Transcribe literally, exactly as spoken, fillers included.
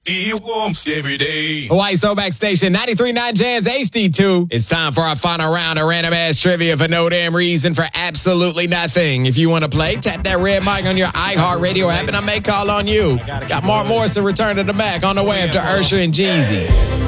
It warms every day. Hawaii Throwback Station, ninety-three point nine Jams H D two. It's time for our final round of random ass trivia for no damn reason for absolutely nothing. If you want to play, tap that red mic on your iHeartRadio app and I may call on you. Got Mark Morrison return to the back on the way after Usher and Jeezy.